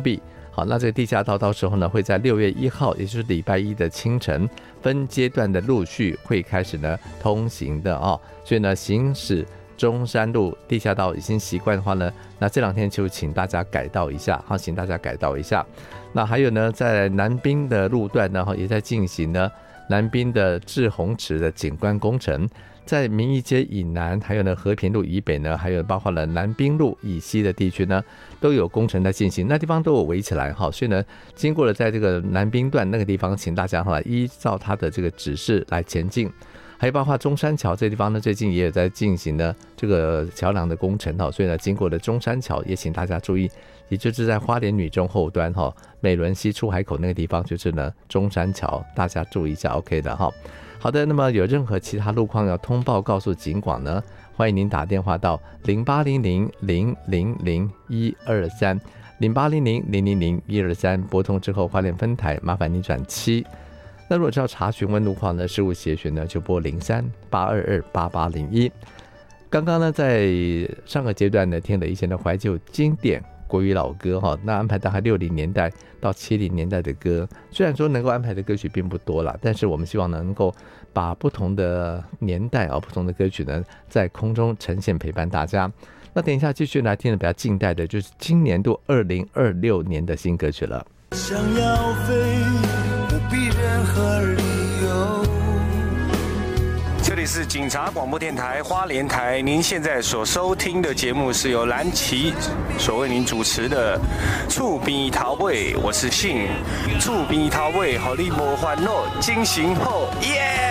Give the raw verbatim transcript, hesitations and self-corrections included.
闭。好，那这个地下道到时候呢，会在六月一号，也就是礼拜一的清晨，分阶段的陆续会开始呢通行的哦。所以呢，行驶中山路地下道已经习惯的话呢，那这两天就请大家改道一下，好，请大家改道一下。那还有呢，在南滨的路段呢，也在进行呢南滨的滞洪池的景观工程。在民意街以南，还有呢和平路以北呢，还有包括了南滨路以西的地区呢，都有工程在进行，那地方都有围起来哈。所以呢，经过了在这个南滨段那个地方，请大家哈依照它的这个指示来前进。还有包括中山桥这地方呢，最近也有在进行呢这个桥梁的工程哈，所以呢，经过了中山桥，也请大家注意，也就是在花莲女中后端哈，美仑溪出海口那个地方，就是呢中山桥，大家注意一下 ，OK 的哈。好的，那么有任何其他路况要通报告诉警广呢，欢迎您打电话到零八零零零零零一二三零八零零零零零一二三，拨通之后花莲分台麻烦您转七。那如果是要查询问路况呢，事务协询呢就拨零三八二二八八零一。刚刚呢在上个阶段呢听了一些的怀旧经典国语老歌哈，那安排大概六零年代到七零年代的歌，虽然说能够安排的歌曲并不多啦，但是我们希望能够把不同的年代啊、不同的歌曲呢，在空中呈现陪伴大家。那等一下继续来听的比较近代的，就是今年度二零二六年的新歌曲了。 想要飞，不必任何理由。这里是警察广播电台花莲台，您现在所收听的节目是由蓝旗所为您主持的厝边头尾，我是信厝边头尾，让你无烦恼，精神好，耶、yeah!